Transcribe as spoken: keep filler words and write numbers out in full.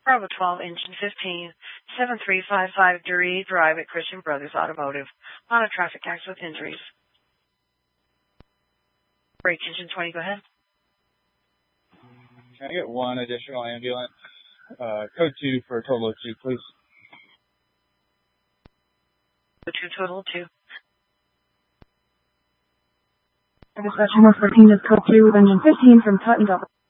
Bravo twelve, engine fifteen, seven three five five Dury Drive at Christian Brothers Automotive. On a traffic accident with injuries. Break engine twenty, go ahead. Can I get one additional ambulance? Uh, code two for a total of two, please. Code two, total of two. Dispatch one fourteen is code two with engine fifteen from Tottenham.